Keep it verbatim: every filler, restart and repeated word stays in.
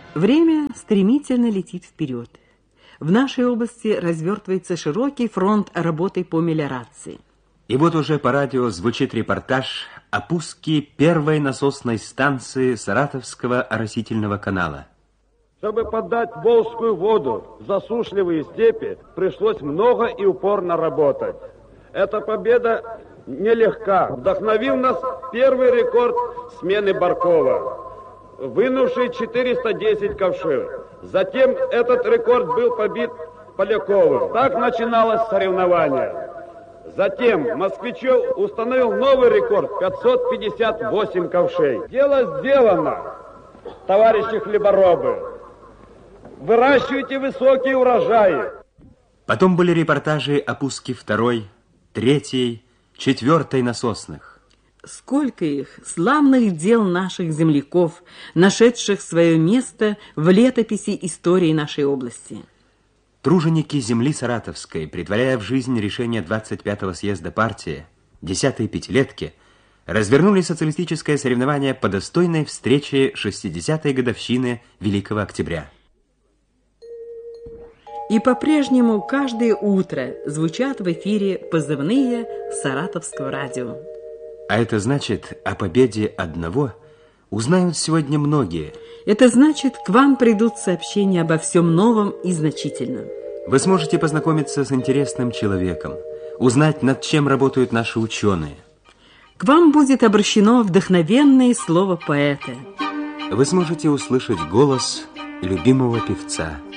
Время стремительно летит вперед. В нашей области развертывается широкий фронт работы по мелиорации. И вот уже по радио звучит репортаж о пуске первой насосной станции Саратовского оросительного канала. Чтобы подать Волжскую воду в засушливые степи, пришлось много и упорно работать. Эта победа нелегка. Вдохновил нас первый рекорд смены Баркова, вынувший четыреста десять ковшей. Затем этот рекорд был побит Поляковым. Так начиналось соревнование. Затем Москвичев установил новый рекорд – пятьсот пятьдесят восемь ковшей. Дело сделано, товарищи хлеборобы. Выращивайте высокие урожаи. Потом были репортажи о пуске второй, третьей, четвертой насосных. Сколько их, славных дел наших земляков, нашедших свое место в летописи истории нашей области. Труженики земли Саратовской, претворяя в жизнь решение двадцать пятого съезда партии, десятой пятилетки, развернули социалистическое соревнование по достойной встрече шестидесятой годовщины Великого Октября. И по-прежнему каждое утро звучат в эфире позывные Саратовского радио. А это значит, о победе одного узнают сегодня многие. Это значит, к вам придут сообщения обо всем новом и значительном. Вы сможете познакомиться с интересным человеком, узнать, над чем работают наши ученые. К вам будет обращено вдохновенное слово поэта. Вы сможете услышать голос любимого певца.